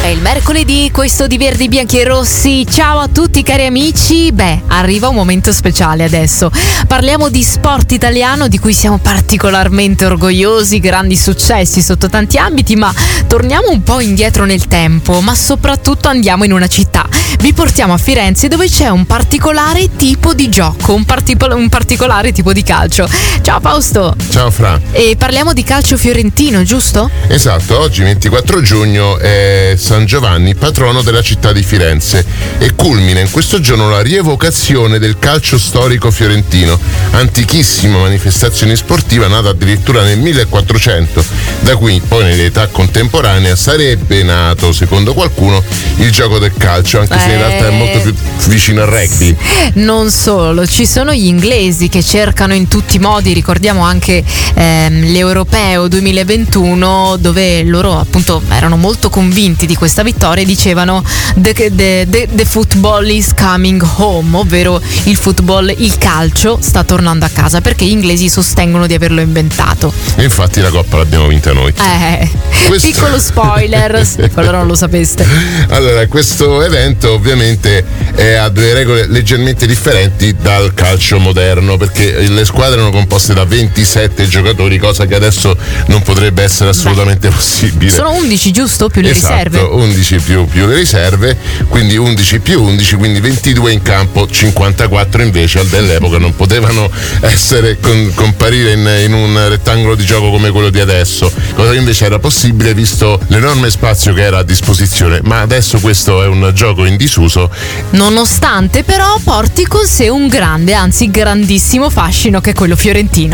È il mercoledì, questo di Verdi Bianchi e Rossi. Ciao a tutti cari amici. Arriva un momento speciale adesso. Parliamo di sport italiano di cui siamo particolarmente orgogliosi, grandi successi sotto tanti ambiti, ma torniamo un po' indietro nel tempo, ma soprattutto andiamo in una città. Vi portiamo a Firenze dove c'è un particolare tipo di gioco, un particolare tipo di calcio. Ciao Fausto. Ciao Fra. E parliamo di calcio fiorentino, giusto? Esatto, oggi 24 giugno è San Giovanni, patrono della città di Firenze, e culmina in questo giorno la rievocazione del calcio storico fiorentino, antichissima manifestazione sportiva nata addirittura nel 1400, da cui poi nell'età contemporanea sarebbe nato, secondo qualcuno, il gioco del calcio, anche se in realtà è molto più vicino al rugby. Non solo, ci sono gli inglesi che cercano in tutti i modi, ricordiamo anche l'Europeo 2021 dove loro appunto erano molto convinti di questa vittoria e dicevano the football is coming home, ovvero il calcio sta tornando a casa, perché gli inglesi sostengono di averlo inventato. E infatti la Coppa l'abbiamo vinta noi. Piccolo spoiler, se quello non lo sapeste. Allora, questo evento ovviamente ha delle regole leggermente differenti dal calcio moderno, perché le squadre erano composte da 27 giocatori, cosa che adesso non potrebbe essere assolutamente possibile. Sono 11, giusto? Più le riserve. 11 più le riserve, quindi 11 più 11, quindi 22 in campo, 54 invece dell'epoca non potevano comparire in un rettangolo di gioco come quello di adesso, cosa che invece era possibile visto l'enorme spazio che era a disposizione, ma adesso questo è un gioco in disuso. Nonostante però porti con sé un grande, anzi grandissimo fascino che è quello fiorentino.